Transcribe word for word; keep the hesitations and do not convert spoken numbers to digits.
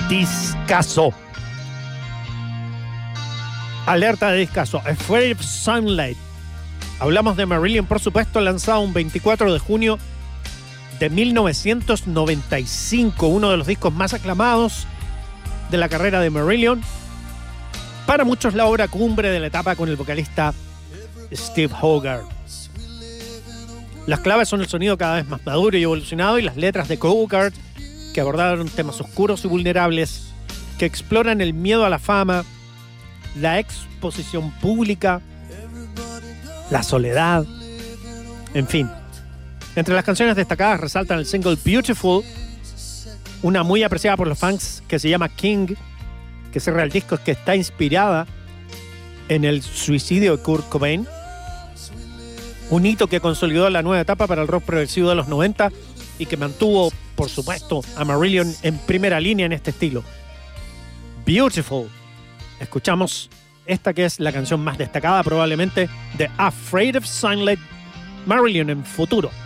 Discaso. Alerta de discaso. Afraid of Sunlight. Hablamos de Marillion, por supuesto, lanzado un veinticuatro de junio de mil novecientos noventa y cinco, uno de los discos más aclamados de la carrera de Marillion. Para muchos la obra cumbre de la etapa con el vocalista Steve Hogarth. Las claves son el sonido cada vez más maduro y evolucionado y las letras de Hogarth, que abordaron temas oscuros y vulnerables, que exploran el miedo a la fama, la exposición pública, la soledad, en fin. Entre las canciones destacadas resaltan el single Beautiful, una muy apreciada por los fans que se llama King, que cierra el disco, que está inspirada en el suicidio de Kurt Cobain, un hito que consolidó la nueva etapa para el rock progresivo de los noventa y que mantuvo, por supuesto, a Marillion en primera línea en este estilo. Beautiful. Escuchamos esta que es la canción más destacada probablemente de Afraid of Sunlight, Marillion en Futuro.